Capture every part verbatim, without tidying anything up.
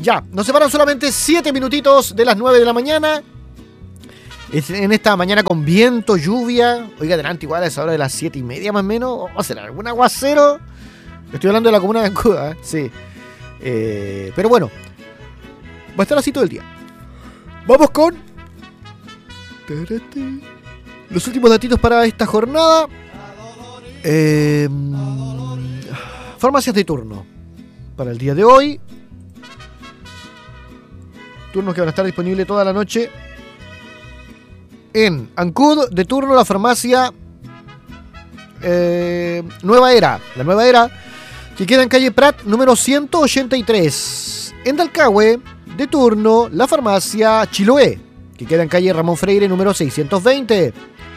Ya, nos separan solamente siete minutitos de las nueve de la mañana. En esta mañana con viento, lluvia. Oiga, adelante, igual a esa hora de las siete y media más o menos. ¿Va a ser algún aguacero? Estoy hablando de la comuna de Ancud, ¿eh? Sí. Eh, pero bueno, va a estar así todo el día. Vamos con los últimos datitos para esta jornada. Eh, farmacias de turno para el día de hoy. Turnos que van a estar disponibles toda la noche. En Ancud, de turno la farmacia eh, Nueva Era. La Nueva Era, que queda en calle Prat, número ciento ochenta y tres. En Dalcahue, de turno la farmacia Chiloé, que queda en calle Ramón Freire, número seiscientos veinte.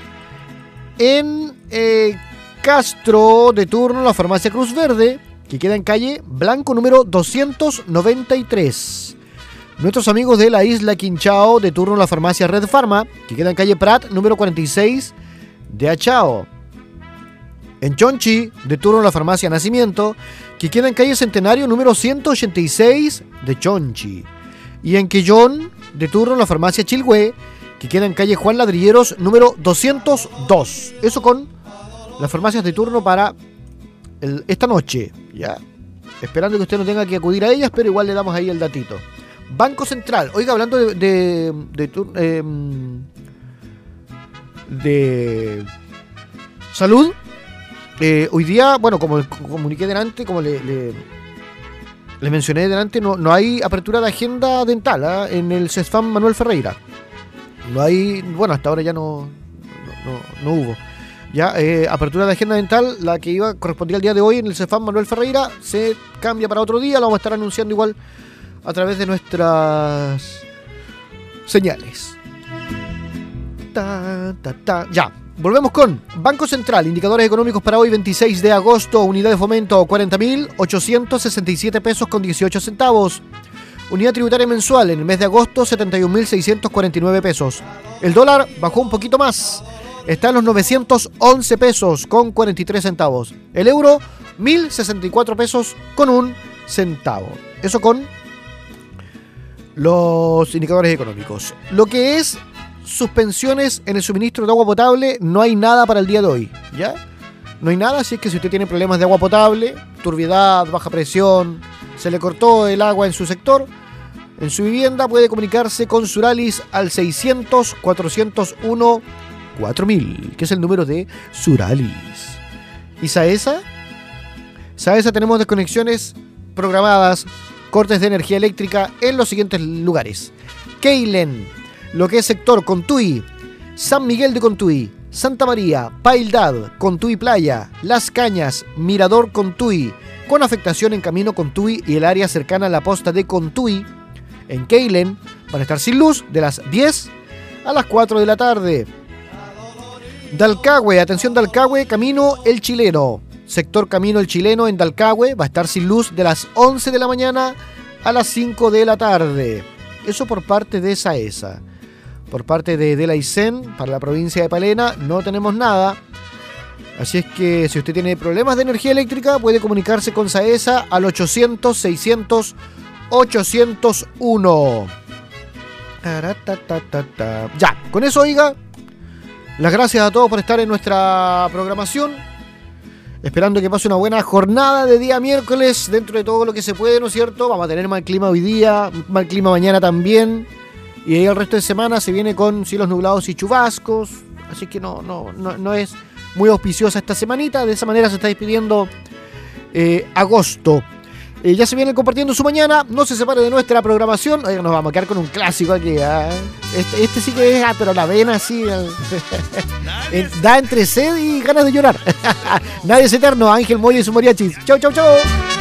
En eh, Castro, de turno la farmacia Cruz Verde, que queda en calle Blanco, número doscientos noventa y tres. Nuestros amigos de la isla Quinchao, de turno la farmacia Red Pharma, que queda en calle Prat, número cuarenta y seis de Achao. En Chonchi, de turno la farmacia Nacimiento, que queda en calle Centenario, número ciento ochenta y seis de Chonchi. Y en Quillón, de turno la farmacia Chilhue, que queda en calle Juan Ladrilleros, número doscientos dos. Eso con las farmacias de turno para el, esta noche, ¿ya? Esperando que usted no tenga que acudir a ellas, pero igual le damos ahí el datito. Banco Central. Oiga, hablando de de, de, de, eh, de salud, eh, hoy día, bueno, como comuniqué delante, como le, le, le mencioné delante, no, no hay apertura de agenda dental ¿eh? en el CESFAM Manuel Ferreira. No hay, bueno, hasta ahora ya no, no, no, no hubo. Ya, eh, apertura de agenda dental, la que iba correspondía al día de hoy en el CESFAM Manuel Ferreira, se cambia para otro día, la vamos a estar anunciando igual a través de nuestras señales. Ta, ta, ta. Ya, volvemos con Banco Central. Indicadores económicos para hoy, veintiséis de agosto. Unidad de fomento, cuarenta mil ochocientos sesenta y siete pesos con dieciocho centavos. Unidad tributaria mensual en el mes de agosto, setenta y un mil seiscientos cuarenta y nueve pesos. El dólar bajó un poquito más. Está en los novecientos once pesos con cuarenta y tres centavos. El euro, mil sesenta y cuatro pesos con un centavo. Eso con los indicadores económicos. Lo que es suspensiones en el suministro de agua potable, no hay nada para el día de hoy, ¿ya? No hay nada, así es que si usted tiene problemas de agua potable, turbiedad, baja presión, se le cortó el agua en su sector, en su vivienda, puede comunicarse con Suralis al seiscientos, cuatrocientos uno, cuatro mil, que es el número de Suralis. ¿Y Saesa? Saesa, tenemos desconexiones programadas, cortes de energía eléctrica en los siguientes lugares: Keilen, lo que es sector Contuy, San Miguel de Contuy, Santa María, Paildad, Contuy Playa, Las Cañas, Mirador Contuy, con afectación en Camino Contuy y el área cercana a la posta de Contuy. En Keilen van a estar sin luz de las diez a las cuatro de la tarde. Dalcahue, atención Dalcahue, Camino El Chileno. Sector Camino El Chileno en Dalcahue va a estar sin luz de las once de la mañana a las cinco de la tarde. Eso por parte de Saesa. Por parte de, de la I S E N, para la provincia de Palena, no tenemos nada. Así es que si usted tiene problemas de energía eléctrica, puede comunicarse con Saesa al ochocientos, seiscientos, ochocientos uno. Ya, con eso, oiga, las gracias a todos por estar en nuestra programación. Esperando que pase una buena jornada de día miércoles, dentro de todo lo que se puede, ¿no es cierto? Vamos a tener mal clima hoy día, mal clima mañana también. Y ahí el resto de semana se viene con cielos nublados y chubascos. Así que no, no, no, no es muy auspiciosa esta semanita. De esa manera se está despidiendo eh, agosto. Eh, ya se viene compartiendo su mañana. No se separe de nuestra programación. Oiga, nos vamos a quedar con un clásico aquí. ¿eh? Este, este sí que es, ah, pero la vena así. eh, da entre sed y ganas de llorar. Nadie es eterno. Ángel Moya y su mariachis. Chau, chau, chau.